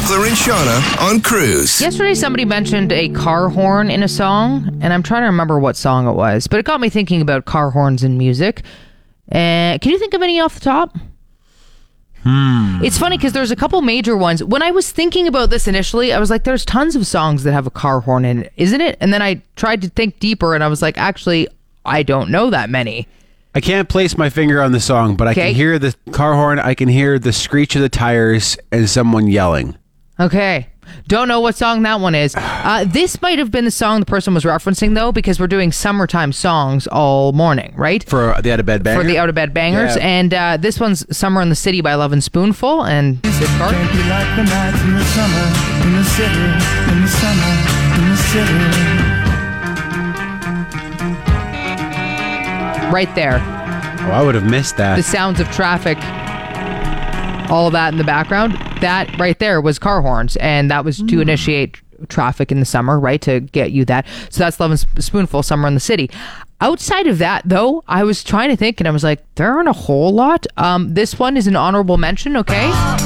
Beckler and Shauna on Cruise. Yesterday, somebody mentioned a car horn in a song, and I'm trying to remember what song it was, but it got me thinking about car horns in music. Can you think of any off the top? It's funny because there's a couple major ones. When I was thinking about this initially, I was like, there's tons of songs that have a car horn in it, isn't it? And then I tried to think deeper, and I was like, actually, I don't know that many. I can't place my finger on the song, but I can hear the car horn, I can hear the screech of the tires, and someone yelling. Okay. Don't know what song that one is. This might have been the song the person was referencing, though, because we're doing summertime songs all morning, right? For the Out of Bed Bangers? For the Out of Bed Bangers. Yeah. And this one's Summer in the City by Lovin' Spoonful. And Can't be like the nights in the summer, in the city, in the summer, in the city. right there. Oh, I would have missed that. The sounds of traffic, all of that in the background, that right there was car horns, and that was to initiate traffic in the summer, right, to get you that. So that's Lovin' Spoonful, Summer in the City. Outside of that, though, I was trying to think, and I was like, there aren't a whole lot. This one is an honorable mention, okay?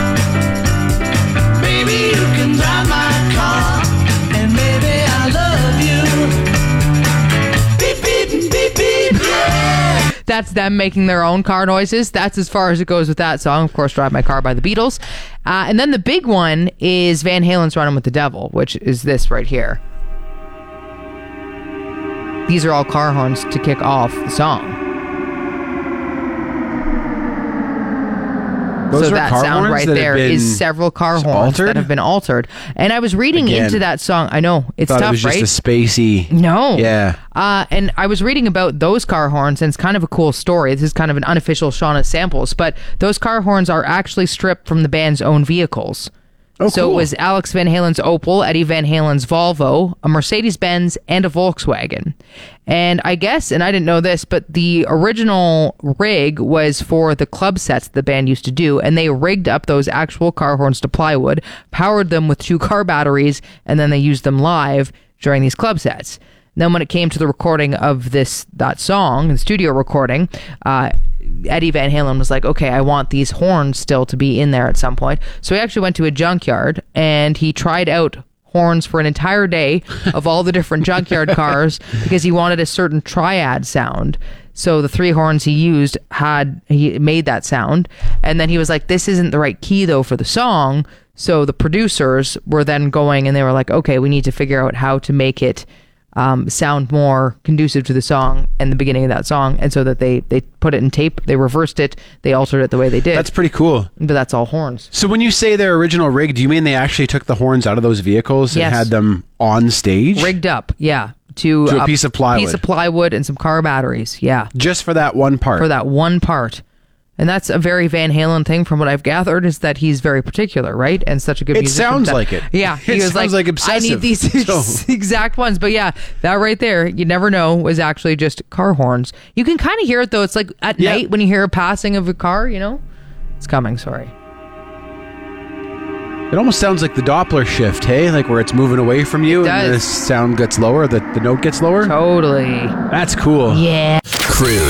Baby, you can drive my car, and maybe I love you. Beep, beep, beep, beep, yeah. That's them making their own car noises. That's as far as it goes with that song. Of course, Drive My Car by the Beatles. And then the big one is Van Halen's Running with the Devil, which is this right here. These are all car horns to kick off the song. Those so are that car sound horns right that there have been is several car horns altered? that have been altered. And I was reading Again, into that song. I know, it's thought tough, it was right? just a spacey. No. Yeah. And I was reading about those car horns, and it's kind of a cool story. This is kind of an unofficial Shauna samples, but those car horns are actually stripped from the band's own vehicles. Oh, So cool. it was Alex Van Halen's Opel, Eddie Van Halen's Volvo, a Mercedes-Benz, and a Volkswagen. And I guess, and I didn't know this, but the original rig was for the club sets the band used to do, and they rigged up those actual car horns to plywood, powered them with 2 car batteries, and then they used them live during these club sets. Then when it came to the recording of that song, the studio recording, Eddie Van Halen was like, okay, I want these horns still to be in there at some point. So he actually went to a junkyard and he tried out horns for an entire day of all the different junkyard cars because he wanted a certain triad sound. So the 3 horns he used he made that sound. And then he was like, this isn't the right key though for the song. So the producers were then going and they were like, okay, we need to figure out how to make it sound more conducive to the song and the beginning of that song, and so that they put it in tape, they reversed it, they altered it the way they did. That's pretty cool. But that's all horns. So when you say their original rig, do you mean they actually took the horns out of those vehicles Yes. and had them on stage? Rigged up, yeah. To a piece of plywood. Piece of plywood and some car batteries, yeah. Just for that one part? For that one part. And that's a very Van Halen thing from what I've gathered, is that he's very particular, right? And such a good musician. It sounds that, like it. Yeah. He It was sounds like obsessive. I need these So- exact ones. But yeah, that right there, you never know, was actually just car horns. You can kind of hear it, though. It's like at night when you hear a passing of a car, you know? It's coming, sorry. It almost sounds like the Doppler shift, hey? Like where it's moving away from you and the does. sound gets lower, the note gets lower? Totally. That's cool. Yeah. Cruise.